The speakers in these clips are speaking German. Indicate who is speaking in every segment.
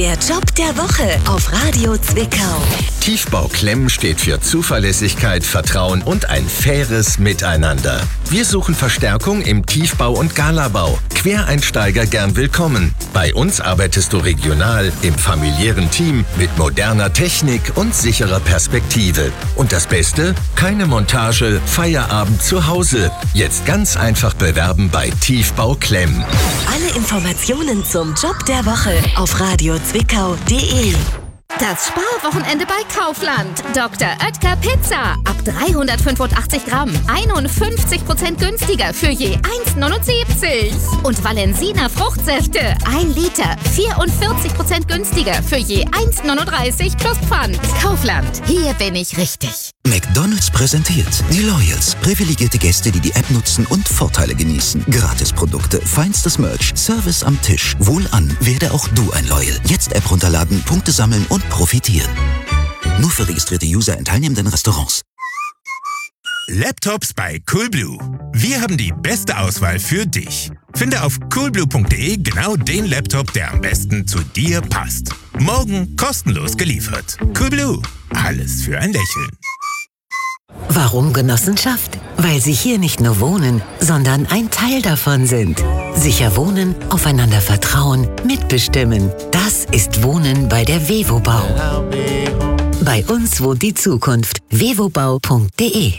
Speaker 1: Der Job der Woche auf Radio Zwickau.
Speaker 2: Tiefbau Klemm steht für Zuverlässigkeit, Vertrauen und ein faires Miteinander. Wir suchen Verstärkung im Tiefbau und Galabau. Quereinsteiger gern willkommen. Bei uns arbeitest du regional, im familiären Team, mit moderner Technik und sicherer Perspektive. Und das Beste? Keine Montage, Feierabend zu Hause. Jetzt ganz einfach bewerben bei Tiefbau Klemm.
Speaker 1: Alle Informationen zum Job der Woche auf radiozwickau.de.
Speaker 3: Das Sparwochenende bei Kaufland. Dr. Oetker Pizza. Ab 385 Gramm. 51% günstiger für je 1,79. Und Valensina Fruchtsäfte. 1 Liter. 44% günstiger für je 1,39 plus Pfand. Kaufland. Hier bin ich richtig.
Speaker 4: McDonald's präsentiert die Loyals. Privilegierte Gäste, die die App nutzen und Vorteile genießen. Gratisprodukte, feinstes Merch, Service am Tisch. Wohlan, werde auch du ein Loyal. Jetzt App runterladen, Punkte sammeln und profitieren. Nur für registrierte User in teilnehmenden Restaurants.
Speaker 5: Laptops bei Coolblue. Wir haben die beste Auswahl für dich. Finde auf coolblue.de genau den Laptop, der am besten zu dir passt. Morgen kostenlos geliefert. Coolblue. Alles für ein Lächeln.
Speaker 6: Warum Genossenschaft? Weil Sie hier nicht nur wohnen, sondern ein Teil davon sind. Sicher wohnen, aufeinander vertrauen, mitbestimmen. Das ist Wohnen bei der Wevobau. Bei uns wohnt die Zukunft. wevobau.de.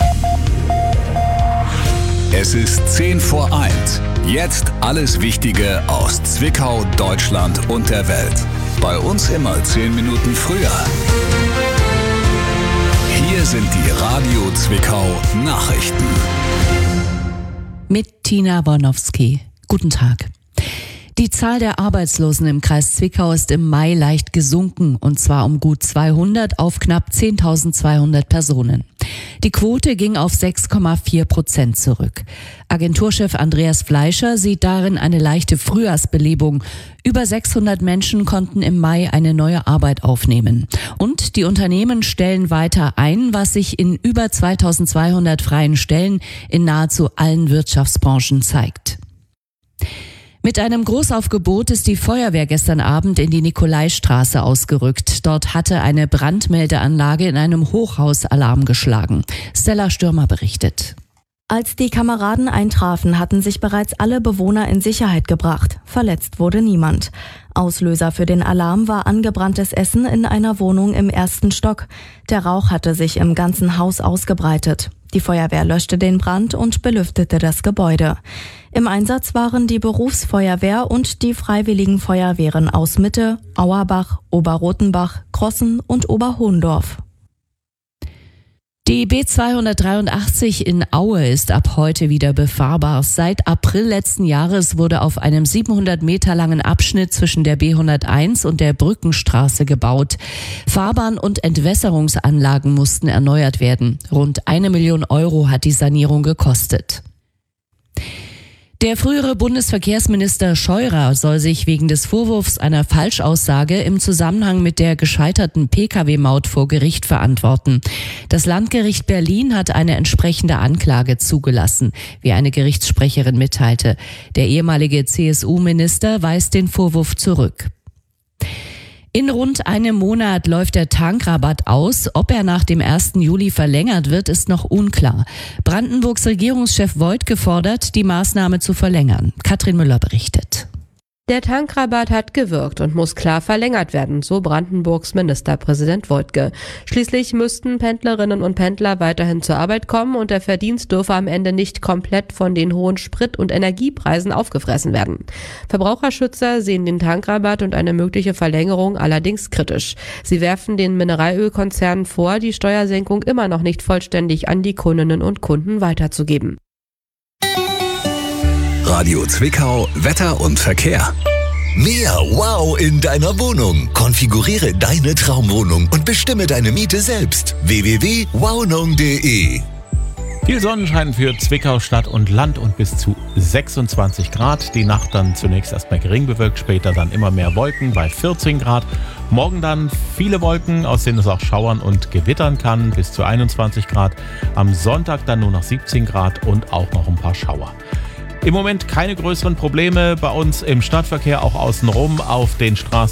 Speaker 7: Es ist 10 vor 1. Jetzt alles Wichtige aus Zwickau, Deutschland und der Welt. Bei uns immer 10 Minuten früher. Hier sind die Radio Zwickau Nachrichten.
Speaker 8: Mit Tina Wornowski. Guten Tag. Die Zahl der Arbeitslosen im Kreis Zwickau ist im Mai leicht gesunken, und zwar um gut 200 auf knapp 10.200 Personen. Die Quote ging auf 6,4% zurück. Agenturchef Andreas Fleischer sieht darin eine leichte Frühjahrsbelebung. Über 600 Menschen konnten im Mai eine neue Arbeit aufnehmen. Und die Unternehmen stellen weiter ein, was sich in über 2.200 freien Stellen in nahezu allen Wirtschaftsbranchen zeigt. Mit einem Großaufgebot ist die Feuerwehr gestern Abend in die Nikolaistraße ausgerückt. Dort hatte eine Brandmeldeanlage in einem Hochhaus Alarm geschlagen. Stella Stürmer berichtet.
Speaker 9: Als die Kameraden eintrafen, hatten sich bereits alle Bewohner in Sicherheit gebracht. Verletzt wurde niemand. Auslöser für den Alarm war angebranntes Essen in einer Wohnung im 1. Stock. Der Rauch hatte sich im ganzen Haus ausgebreitet. Die Feuerwehr löschte den Brand und belüftete das Gebäude. Im Einsatz waren die Berufsfeuerwehr und die Freiwilligen Feuerwehren aus Mitte, Auerbach, Oberrotenbach, Krossen und Oberhohendorf.
Speaker 8: Die B283 in Aue ist ab heute wieder befahrbar. Seit April letzten Jahres wurde auf einem 700 Meter langen Abschnitt zwischen der B101 und der Brückenstraße gebaut. Fahrbahn- und Entwässerungsanlagen mussten erneuert werden. Rund 1 Million Euro hat die Sanierung gekostet. Der frühere Bundesverkehrsminister Scheurer soll sich wegen des Vorwurfs einer Falschaussage im Zusammenhang mit der gescheiterten Pkw-Maut vor Gericht verantworten. Das Landgericht Berlin hat eine entsprechende Anklage zugelassen, wie eine Gerichtssprecherin mitteilte. Der ehemalige CSU-Minister weist den Vorwurf zurück. In rund einem Monat läuft der Tankrabatt aus. Ob er nach dem 1. Juli verlängert wird, ist noch unklar. Brandenburgs Regierungschef Voigt gefordert, die Maßnahme zu verlängern. Katrin Müller berichtet.
Speaker 10: Der Tankrabatt hat gewirkt und muss klar verlängert werden, so Brandenburgs Ministerpräsident Woidke. Schließlich müssten Pendlerinnen und Pendler weiterhin zur Arbeit kommen und der Verdienst dürfe am Ende nicht komplett von den hohen Sprit- und Energiepreisen aufgefressen werden. Verbraucherschützer sehen den Tankrabatt und eine mögliche Verlängerung allerdings kritisch. Sie werfen den Mineralölkonzernen vor, die Steuersenkung immer noch nicht vollständig an die Kundinnen und Kunden weiterzugeben.
Speaker 7: Radio Zwickau, Wetter und Verkehr.
Speaker 2: Mehr Wow in deiner Wohnung. Konfiguriere deine Traumwohnung und bestimme deine Miete selbst. www.wownung.de.
Speaker 11: Viel Sonnenschein für Zwickau Stadt und Land und bis zu 26 Grad. Die Nacht dann zunächst erstmal gering bewölkt, später dann immer mehr Wolken bei 14 Grad. Morgen dann viele Wolken, aus denen es auch schauern und gewittern kann, bis zu 21 Grad. Am Sonntag dann nur noch 17 Grad und auch noch ein paar Schauer. Im Moment keine größeren Probleme bei uns im Stadtverkehr, auch außenrum auf den Straßen.